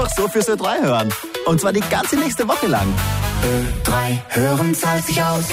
So fürs Ö3 hören. Und zwar die ganze nächste Woche lang. Ö3 hören zahlt sich aus.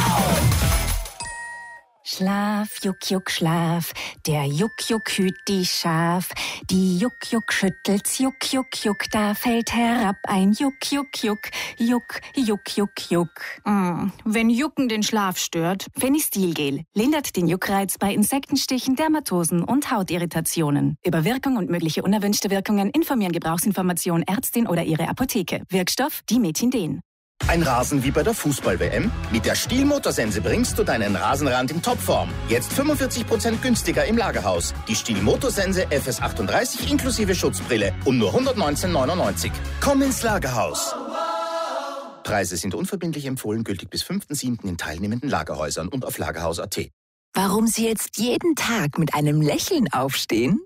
Schlaf, Juck, Juck, Schlaf, der Juck, Juck hüt die Schaf. Die Juck, Juck schüttelt's, Juck, Juck, Juck, da fällt herab ein Juck, Juck, Juck, Juck, Juck, Juck, Juck. Wenn Jucken den Schlaf stört, Fenistilgel lindert den Juckreiz bei Insektenstichen, Dermatosen und Hautirritationen. Über Wirkung und mögliche unerwünschte Wirkungen informieren Gebrauchsinformation Ärztin oder ihre Apotheke. Wirkstoff Dimethinden. Ein Rasen wie bei der Fußball-WM? Mit der Stihl-Motorsense bringst du deinen Rasenrand in Topform. Jetzt 45% günstiger im Lagerhaus. Die Stihl-Motorsense FS38 inklusive Schutzbrille um nur 119,99. Komm ins Lagerhaus. Preise sind unverbindlich empfohlen, gültig bis 5.7. in teilnehmenden Lagerhäusern und auf Lagerhaus.at. Warum Sie jetzt jeden Tag mit einem Lächeln aufstehen?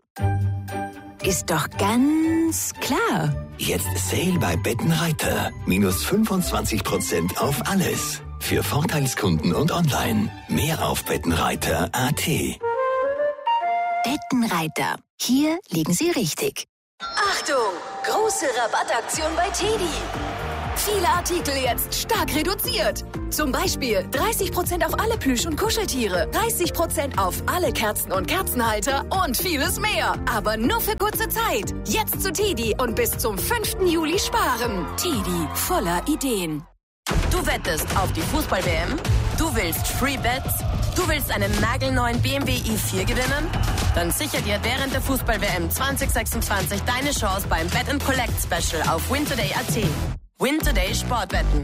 Ist doch ganz klar. Jetzt Sale bei Bettenreiter. Minus 25% auf alles. Für Vorteilskunden und online. Mehr auf bettenreiter.at. Bettenreiter. Hier liegen Sie richtig. Achtung! Große Rabattaktion bei TEDi. Viele Artikel jetzt stark reduziert. Zum Beispiel 30% auf alle Plüsch- und Kuscheltiere, 30% auf alle Kerzen und Kerzenhalter und vieles mehr. Aber nur für kurze Zeit. Jetzt zu TEDi und bis zum 5. Juli sparen. TEDi, voller Ideen. Du wettest auf die Fußball-WM? Du willst Free Bets? Du willst einen nagelneuen BMW i4 gewinnen? Dann sicher dir während der Fußball-WM 2026 deine Chance beim Bet & Collect Special auf wintoday.at. Win Today Sportwetten.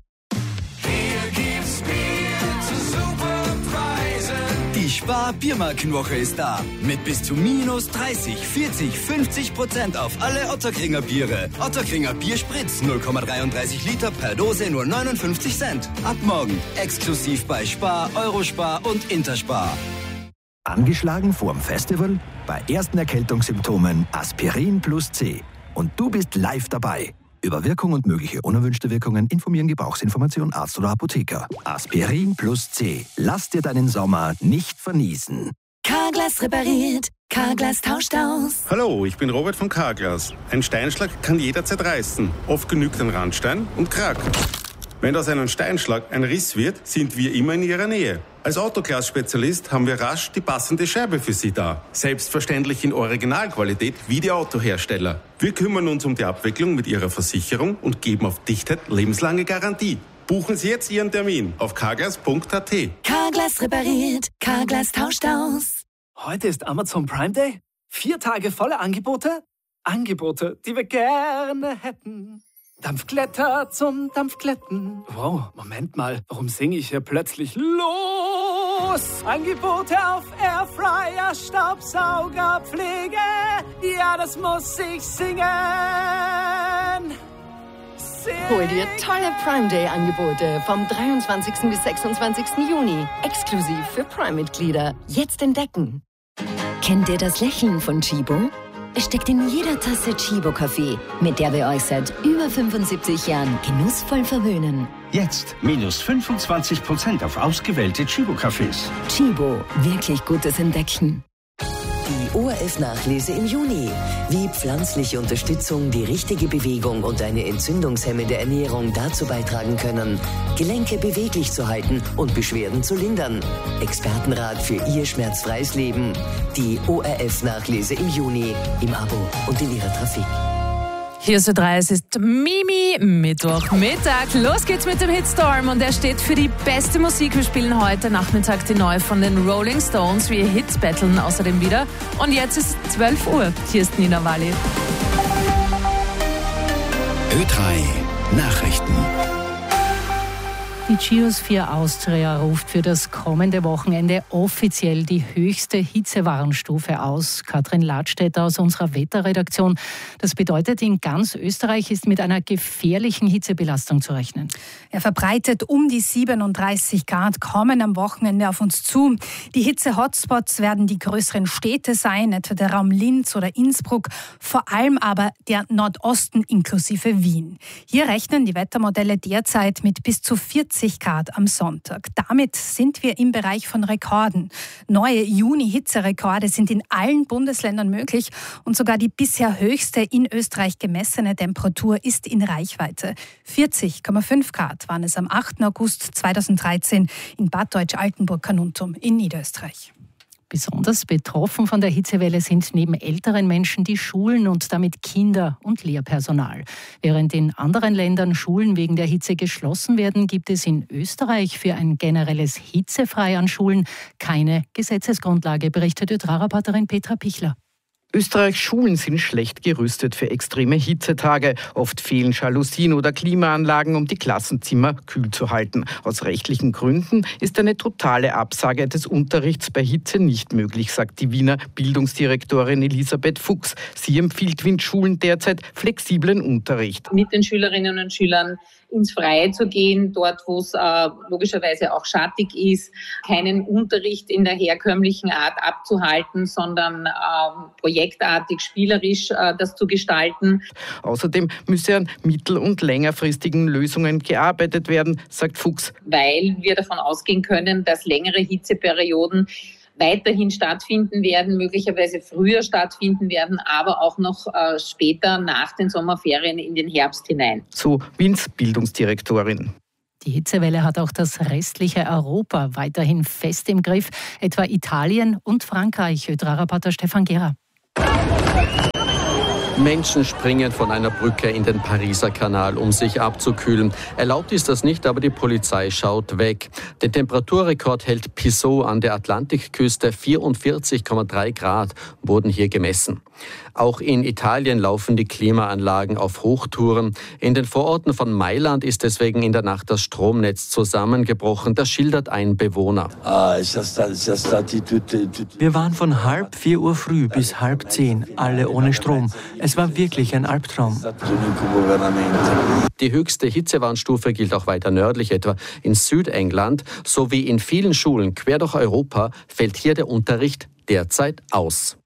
Hier gibt's Bier zu super Preisen. Die Spar-Biermarkenwoche ist da. Mit bis zu minus 30, 40, 50% auf alle Otterkringer Biere. Otterkringer Bierspritz 0,33 Liter per Dose nur 59 Cent. Ab morgen exklusiv bei Spar, Eurospar und Interspar. Angeschlagen vorm Festival? Bei ersten Erkältungssymptomen Aspirin plus C. Und du bist live dabei. Über Wirkung und mögliche unerwünschte Wirkungen informieren Gebrauchsinformation Arzt oder Apotheker. Aspirin plus C. Lass dir deinen Sommer nicht verniesen. Carglass repariert, Carglass tauscht aus. Hallo, ich bin Robert von Carglass. Ein Steinschlag kann jederzeit reißen. Oft genügt ein Randstein und krack. Wenn aus einem Steinschlag ein Riss wird, sind wir immer in Ihrer Nähe. Als Autoglas-Spezialist haben wir rasch die passende Scheibe für Sie da. Selbstverständlich in Originalqualität wie die Autohersteller. Wir kümmern uns um die Abwicklung mit Ihrer Versicherung und geben auf Dichtheit lebenslange Garantie. Buchen Sie jetzt Ihren Termin auf carglass.at. Carglass repariert, Carglass tauscht aus. Heute ist Amazon Prime Day. 4 Tage volle Angebote. Angebote, die wir gerne hätten. Dampfkletter zum Dampfkletten. Wow, Moment mal, warum singe ich hier plötzlich los? Angebote auf Airfryer, Staubsauger, Pflege. Ja, das muss ich singen. Hol dir tolle Prime Day Angebote vom 23. bis 26. Juni. Exklusiv für Prime-Mitglieder. Jetzt entdecken. Kennt ihr das Lächeln von Chibo? Es steckt in jeder Tasse Chibo-Kaffee, mit der wir euch seit über 75 Jahren genussvoll verwöhnen. Jetzt minus 25% auf ausgewählte Chibo-Cafés. Chibo, wirklich gutes Entdecken. Die ORF-Nachlese im Juni. Wie pflanzliche Unterstützung, die richtige Bewegung und eine entzündungshemmende Ernährung dazu beitragen können, Gelenke beweglich zu halten und Beschwerden zu lindern. Expertenrat für Ihr schmerzfreies Leben. Die ORF-Nachlese im Juni. Im Abo und in Ihrer Trafik. Hier ist Ö3, es ist Mimi, Mittwochmittag. Los geht's mit dem Hitstorm und er steht für die beste Musik. Wir spielen heute Nachmittag die neue von den Rolling Stones. Wir Hits battlen außerdem wieder. Und jetzt ist 12 Uhr. Hier ist Nina Walli. Ö3 Nachrichten. Die Giosphere Austria ruft für das kommende Wochenende offiziell die höchste Hitzewarnstufe aus. Katrin Ladstätter aus unserer Wetterredaktion. Das bedeutet, in ganz Österreich ist mit einer gefährlichen Hitzebelastung zu rechnen. Er verbreitet um die 37 Grad, kommen am Wochenende auf uns zu. Die Hitze-Hotspots werden die größeren Städte sein, etwa der Raum Linz oder Innsbruck, vor allem aber der Nordosten inklusive Wien. Hier rechnen die Wettermodelle derzeit mit bis zu 40 40 Grad am Sonntag. Damit sind wir im Bereich von Rekorden. Neue Juni-Hitzerekorde sind in allen Bundesländern möglich und sogar die bisher höchste in Österreich gemessene Temperatur ist in Reichweite. 40,5 Grad waren es am 8. August 2013 in Bad Deutsch-Altenburg-Carnuntum in Niederösterreich. Besonders betroffen von der Hitzewelle sind neben älteren Menschen die Schulen und damit Kinder und Lehrpersonal. Während in anderen Ländern Schulen wegen der Hitze geschlossen werden, gibt es in Österreich für ein generelles Hitzefrei an Schulen keine Gesetzesgrundlage, berichtet ÖTRA-Reporterin Petra Pichler. Österreichs Schulen sind schlecht gerüstet für extreme Hitzetage. Oft fehlen Jalousien oder Klimaanlagen, um die Klassenzimmer kühl zu halten. Aus rechtlichen Gründen ist eine totale Absage des Unterrichts bei Hitze nicht möglich, sagt die Wiener Bildungsdirektorin Elisabeth Fuchs. Sie empfiehlt Wien-Schulen derzeit flexiblen Unterricht. Mit den Schülerinnen und Schülern ins Freie zu gehen, dort wo es logischerweise auch schattig ist, keinen Unterricht in der herkömmlichen Art abzuhalten, sondern projektartig, spielerisch das zu gestalten. Außerdem müsse an mittel- und längerfristigen Lösungen gearbeitet werden, sagt Fuchs. Weil wir davon ausgehen können, dass längere Hitzeperioden weiterhin stattfinden werden, möglicherweise früher stattfinden werden, aber auch noch später nach den Sommerferien in den Herbst hinein. So Wiens Bildungsdirektorin. Die Hitzewelle hat auch das restliche Europa weiterhin fest im Griff, etwa Italien und Frankreich. ÖTRA-Reporter Stefan Gera. Menschen springen von einer Brücke in den Pariser Kanal, um sich abzukühlen. Erlaubt ist das nicht, aber die Polizei schaut weg. Den Temperaturrekord hält Pissot an der Atlantikküste. 44,3 Grad wurden hier gemessen. Auch in Italien laufen die Klimaanlagen auf Hochtouren. In den Vororten von Mailand ist deswegen in der Nacht das Stromnetz zusammengebrochen. Das schildert ein Bewohner. Wir waren von 3:30 Uhr früh bis 9:30, alle ohne Strom. Es war wirklich ein Albtraum. Die höchste Hitzewarnstufe gilt auch weiter nördlich, etwa in Südengland. Sowie in vielen Schulen quer durch Europa fällt hier der Unterricht derzeit aus.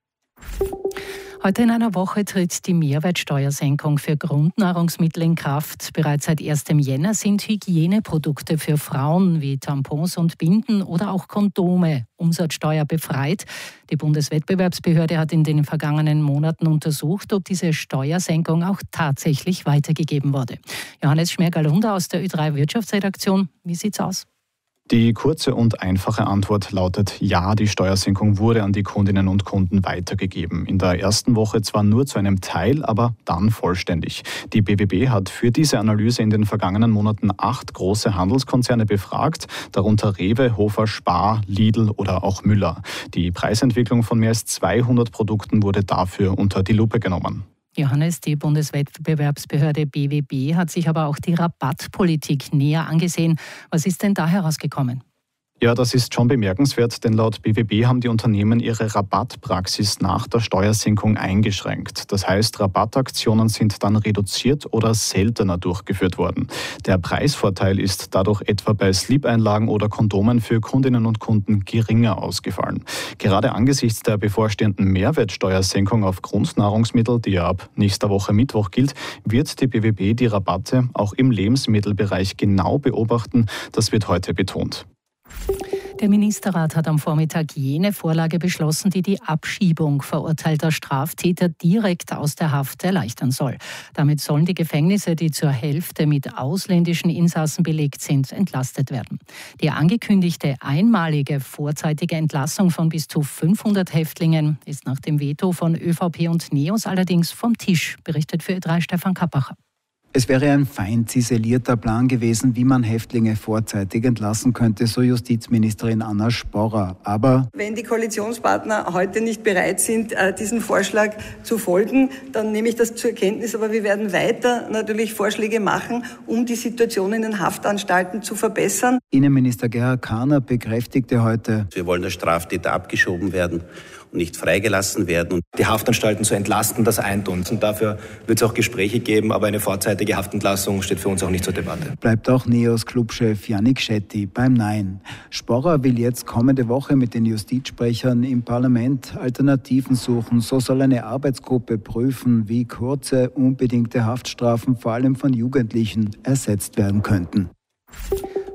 Heute in einer Woche tritt die Mehrwertsteuersenkung für Grundnahrungsmittel in Kraft. Bereits seit 1. Jänner sind Hygieneprodukte für Frauen wie Tampons und Binden oder auch Kondome umsatzsteuerbefreit. Die Bundeswettbewerbsbehörde hat in den vergangenen Monaten untersucht, ob diese Steuersenkung auch tatsächlich weitergegeben wurde. Johannes Schmergalunder aus der Ö3 Wirtschaftsredaktion. Wie sieht's aus? Die kurze und einfache Antwort lautet ja, die Steuersenkung wurde an die Kundinnen und Kunden weitergegeben. In der ersten Woche zwar nur zu einem Teil, aber dann vollständig. Die BWB hat für diese Analyse in den vergangenen Monaten 8 große Handelskonzerne befragt, darunter Rewe, Hofer, Spar, Lidl oder auch Müller. Die Preisentwicklung von mehr als 200 Produkten wurde dafür unter die Lupe genommen. Johannes, die Bundeswettbewerbsbehörde BWB hat sich aber auch die Rabattpolitik näher angesehen. Was ist denn da herausgekommen? Ja, das ist schon bemerkenswert, denn laut BWB haben die Unternehmen ihre Rabattpraxis nach der Steuersenkung eingeschränkt. Das heißt, Rabattaktionen sind dann reduziert oder seltener durchgeführt worden. Der Preisvorteil ist dadurch etwa bei Slip-Einlagen oder Kondomen für Kundinnen und Kunden geringer ausgefallen. Gerade angesichts der bevorstehenden Mehrwertsteuersenkung auf Grundnahrungsmittel, die ja ab nächster Woche Mittwoch gilt, wird die BWB die Rabatte auch im Lebensmittelbereich genau beobachten. Das wird heute betont. Der Ministerrat hat am Vormittag jene Vorlage beschlossen, die die Abschiebung verurteilter Straftäter direkt aus der Haft erleichtern soll. Damit sollen die Gefängnisse, die zur Hälfte mit ausländischen Insassen belegt sind, entlastet werden. Die angekündigte einmalige vorzeitige Entlassung von bis zu 500 Häftlingen ist nach dem Veto von ÖVP und NEOS allerdings vom Tisch, berichtet für Ö3 Stefan Kappacher. Es wäre ein fein ziselierter Plan gewesen, wie man Häftlinge vorzeitig entlassen könnte, so Justizministerin Anna Sporrer. Aber wenn die Koalitionspartner heute nicht bereit sind, diesem Vorschlag zu folgen, dann nehme ich das zur Kenntnis. Aber wir werden weiter natürlich Vorschläge machen, um die Situation in den Haftanstalten zu verbessern. Innenminister Gerhard Kahner bekräftigte heute: Wir wollen, dass Straftäter abgeschoben werden und nicht freigelassen werden. Und die Haftanstalten zu entlasten, das eint uns. Und dafür wird es auch Gespräche geben, aber eine vorzeitige Haftentlassung steht für uns auch nicht zur Debatte. Bleibt auch NEOS-Clubchef Yannick Shetty beim Nein. Sporrer will jetzt kommende Woche mit den Justizsprechern im Parlament Alternativen suchen. So soll eine Arbeitsgruppe prüfen, wie kurze, unbedingte Haftstrafen vor allem von Jugendlichen ersetzt werden könnten.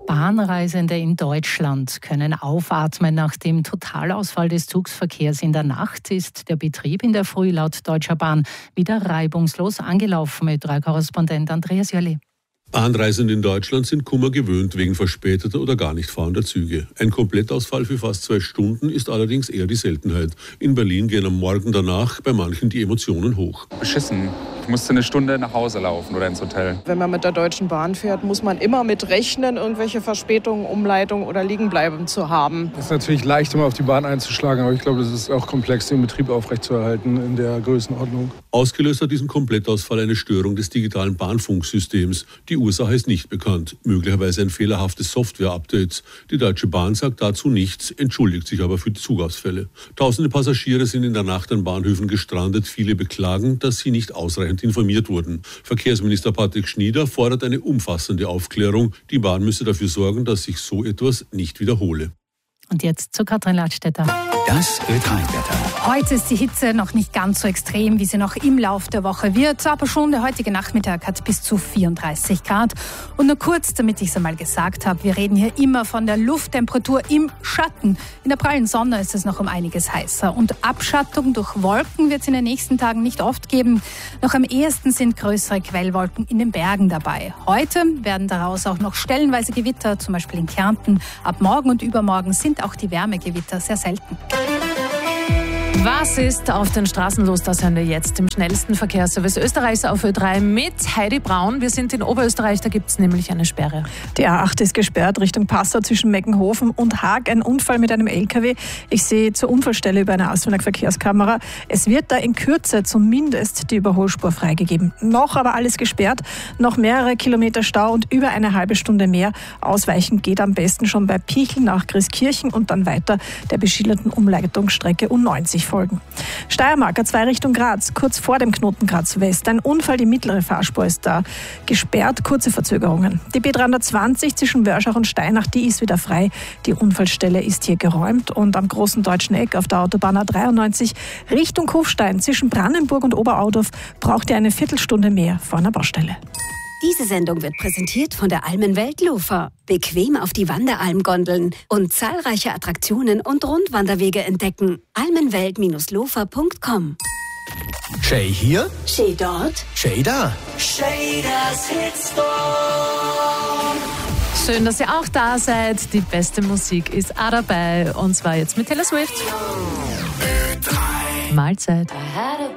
Bahnreisende in Deutschland können aufatmen. Nach dem Totalausfall des Zugsverkehrs in der Nacht ist der Betrieb in der Früh laut Deutscher Bahn wieder reibungslos angelaufen. Ö3-Korrespondent Andreas Jolli. Bahnreisende in Deutschland sind Kummer gewöhnt wegen verspäteter oder gar nicht fahrender Züge. Ein Komplettausfall für fast 2 Stunden ist allerdings eher die Seltenheit. In Berlin gehen am Morgen danach bei manchen die Emotionen hoch. Beschissen. Ich musste eine Stunde nach Hause laufen oder ins Hotel. Wenn man mit der Deutschen Bahn fährt, muss man immer mit rechnen, irgendwelche Verspätungen, Umleitungen oder Liegenbleiben zu haben. Es ist natürlich leicht, immer auf die Bahn einzuschlagen, aber ich glaube, es ist auch komplex, den Betrieb aufrechtzuerhalten in der Größenordnung. Ausgelöst hat diesen Komplettausfall eine Störung des digitalen Bahnfunksystems. Die Ursache ist nicht bekannt, möglicherweise ein fehlerhaftes Software-Update. Die Deutsche Bahn sagt dazu nichts, entschuldigt sich aber für die Zugausfälle. Tausende Passagiere sind in der Nacht an Bahnhöfen gestrandet. Viele beklagen, dass sie nicht ausreichend informiert wurden. Verkehrsminister Patrick Schnieder fordert eine umfassende Aufklärung. Die Bahn müsse dafür sorgen, dass sich so etwas nicht wiederhole. Und jetzt zu Katrin Ladstätter. Das Ö3-Wetter. Heute ist die Hitze noch nicht ganz so extrem, wie sie noch im Lauf der Woche wird. Aber schon der heutige Nachmittag hat bis zu 34 Grad. Und nur kurz, damit ich es einmal gesagt habe, wir reden hier immer von der Lufttemperatur im Schatten. In der prallen Sonne ist es noch um einiges heißer. Und Abschattung durch Wolken wird es in den nächsten Tagen nicht oft geben. Noch am ehesten sind größere Quellwolken in den Bergen dabei. Heute werden daraus auch noch stellenweise Gewitter, zum Beispiel in Kärnten. Ab morgen und übermorgen sind auch die Wärmegewitter sehr selten. Was ist auf den Straßen los? Das hören wir jetzt im schnellsten Verkehrsservice Österreichs auf Ö3 mit Heidi Braun. Wir sind in Oberösterreich, da gibt es nämlich eine Sperre. Die A8 ist gesperrt Richtung Passau zwischen Meckenhofen und Haag. Ein Unfall mit einem LKW. Ich sehe zur Unfallstelle über eine Asfinag-Verkehrskamera. Es wird da in Kürze zumindest die Überholspur freigegeben. Noch aber alles gesperrt. Noch mehrere Kilometer Stau und über eine halbe Stunde mehr. Ausweichen geht am besten schon bei Pichel nach Grieskirchen und dann weiter der beschilderten Umleitungsstrecke U90 folgen. Steiermark, A2 Richtung Graz, kurz vor dem Knoten Graz West. Ein Unfall, die mittlere Fahrspur ist da gesperrt, kurze Verzögerungen. Die B320 zwischen Wörschach und Steinach, die ist wieder frei. Die Unfallstelle ist hier geräumt und am großen deutschen Eck auf der Autobahn A93 Richtung Kufstein zwischen Brandenburg und Oberaudorf braucht ihr eine Viertelstunde mehr vor einer Baustelle. Diese Sendung wird präsentiert von der Almenwelt Lofer. Bequem auf die Wanderalmgondeln und zahlreiche Attraktionen und Rundwanderwege entdecken. almenwelt-lofer.com. Shay hier, Shay dort, Shay da. Shay das Hitstorm. Schön, dass ihr auch da seid. Die beste Musik ist auch dabei. Und zwar jetzt mit Taylor Swift. Mahlzeit.